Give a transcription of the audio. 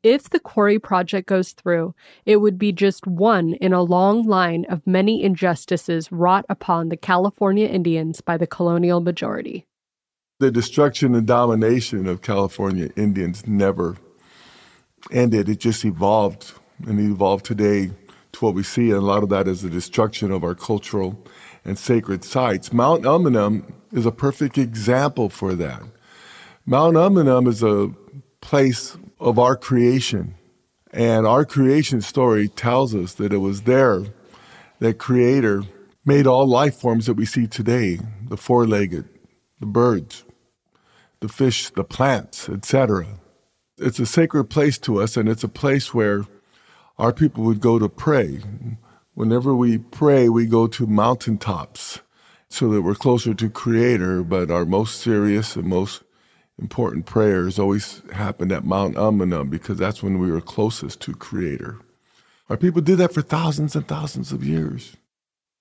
If the quarry project goes through, it would be just one in a long line of many injustices wrought upon the California Indians by the colonial majority. The destruction and domination of California Indians never ended. It just evolved, and it evolved today to what we see, and a lot of that is the destruction of our cultural and sacred sites. Mount Umunhum is a perfect example for that. Mount Umunhum is a place of our creation, and our creation story tells us that it was there that Creator made all life forms that we see today, the four-legged, the birds, the fish, the plants, etc. It's a sacred place to us, and it's a place where our people would go to pray. Whenever we pray, we go to mountaintops so that we're closer to Creator, but our most serious and most important prayers always happened at Mount Umunhum because that's when we were closest to Creator. Our people did that for thousands and thousands of years.